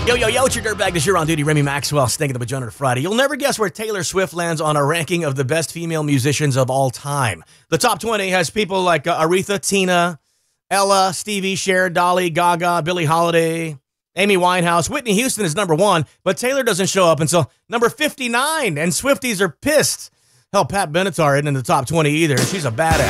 Yo, it's your dirtbag this year on duty, Remy Maxwell, stinking the vagina Friday. You'll never guess where Taylor Swift lands on a ranking of the best female musicians of all time. The top 20 has people like Aretha, Tina, Ella, Stevie, Cher, Dolly, Gaga, Billie Holiday, Amy Winehouse. Whitney Houston is number 1, but Taylor doesn't show up until number 59, and Swifties are pissed. Hell, Pat Benatar isn't in the top 20 either. She's a badass.